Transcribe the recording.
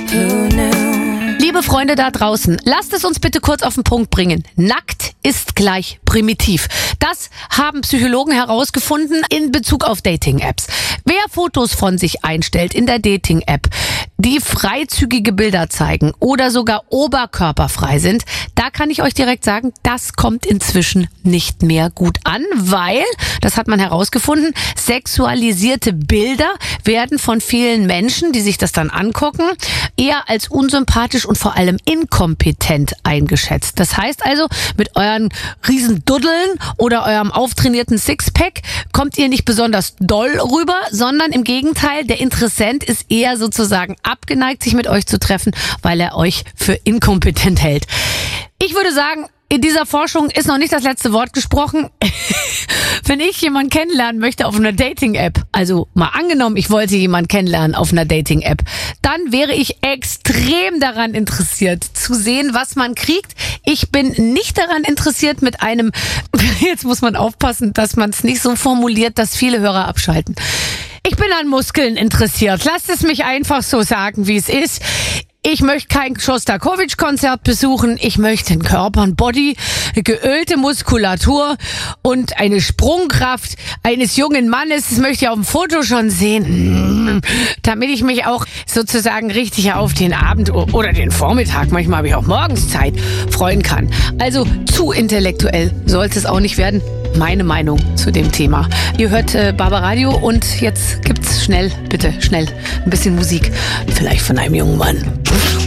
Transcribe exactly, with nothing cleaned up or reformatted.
Liebe Freunde da draußen, lasst es uns bitte kurz auf den Punkt bringen. Nackt ist gleich primitiv. Das haben Psychologen herausgefunden in Bezug auf Dating-Apps. Wer Fotos von sich einstellt in der Dating-App, die freizügige Bilder zeigen oder sogar oberkörperfrei sind, da kann ich euch direkt sagen, das kommt inzwischen nicht mehr gut an, weil, das hat man herausgefunden, sexualisierte Bilder werden von vielen Menschen, die sich das dann angucken, eher als unsympathisch und vor allem inkompetent eingeschätzt. Das heißt also, mit euren riesen Duddeln oder eurem auftrainierten Sixpack kommt ihr nicht besonders doll rüber, sondern im Gegenteil, der Interessent ist eher sozusagen abgeneigt, sich mit euch zu treffen, weil er euch für inkompetent hält. Ich würde sagen, in dieser Forschung ist noch nicht das letzte Wort gesprochen. Wenn ich jemanden kennenlernen möchte auf einer Dating-App, also mal angenommen, ich wollte jemanden kennenlernen auf einer Dating-App, dann wäre ich extrem daran interessiert zu sehen, was man kriegt. Ich bin nicht daran interessiert mit einem, jetzt muss man aufpassen, dass man es nicht so formuliert, dass viele Hörer abschalten. Ich bin an Muskeln interessiert. Lasst es mich einfach so sagen, wie es ist. Ich möchte kein Schostakowitsch-Konzert besuchen. Ich möchte einen Körper, ein Body, eine geölte Muskulatur und eine Sprungkraft eines jungen Mannes. Das möchte ich auf dem Foto schon sehen. Damit ich mich auch sozusagen richtig auf den Abend oder den Vormittag, manchmal habe ich auch morgens Zeit, freuen kann. Also zu intellektuell sollte es auch nicht werden. Meine Meinung zu dem Thema. Ihr hört äh, Barbaradio und jetzt gibt's schnell, bitte schnell, ein bisschen Musik. Vielleicht von einem jungen Mann.